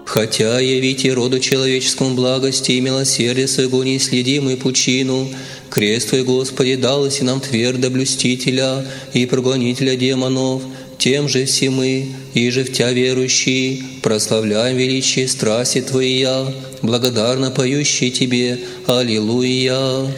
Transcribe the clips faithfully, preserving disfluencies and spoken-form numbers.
Хотя явите роду человеческому благости и милосердие своего неисследимую пучину, крест Твой, Господи, далось и нам твердо блюстителя и прогонителя демонов, тем же все мы, и же в Тя верующие, прославляем величие страсти Твоя, благодарно поющие Тебе Аллилуйя.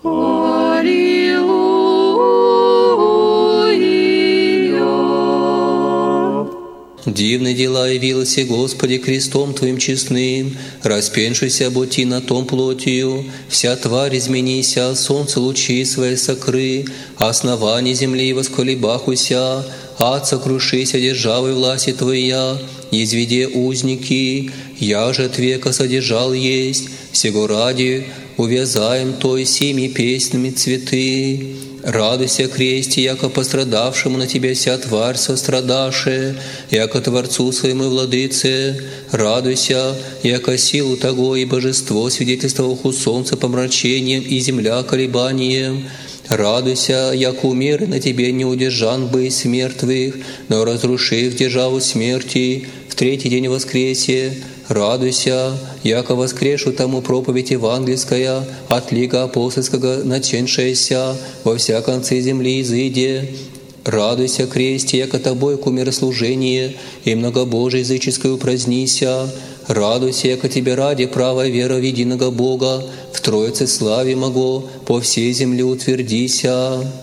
Дивные дела явилось, Господи, крестом Твоим честным, распеншийся боти на том плотью, вся тварь изменися, солнце лучи свои сокры, основание земли восколебахуся, ад сокрушися державой власти Твоя, изведе узники, я же от века содержал есть, сего ради увязаем той сими песнями цветы. Радуйся, кресте, яко пострадавшему на Тебя вся тварь сострадаше, яко Творцу своему владыце. Радуйся, яко силу того и божество свидетельствовал у солнца помрачением и земля колебанием. Радуйся, яко умеры на Тебе не удержан бы из мертвых, но разрушив державу смерти, в третий день воскресе. Радуйся, яко воскрешу тому проповедь евангельская, от лика апостольского наченшаяся во вся концы земли изыде. Радуйся, кресте, яко Тобой к умирослужение и многобожие языческое упразднися. Радуйся, яко Тебе ради правая вера в единого Бога, в Троице славе Маго по всей земле утвердися.